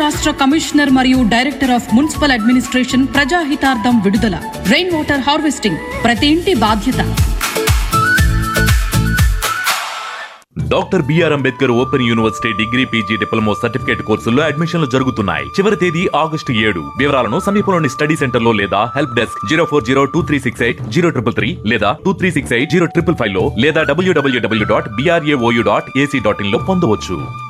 రాష్ట్ర కమిషనర్ మరియు director of municipal administration ప్రజాహితార్థం విడుదల. రెయిన్ వాటర్ హార్వెస్టింగ్ ప్రతి ఇంటి బాధ్యత. Doctor BR Ambedkar open university degree PG diploma certificate కోర్సుల్లో అడ్మిషన్లు జరుగుతున్నాయి. చివరి తేదీ August 7. వివరాలను సమీపంలోని స్టడీ సెంటర్ లో లేదా హెల్ప్ డెస్క్ 04023680333 లేదా 23680555 లో లేదా www.brao.ac.in లో పొందవచ్చు.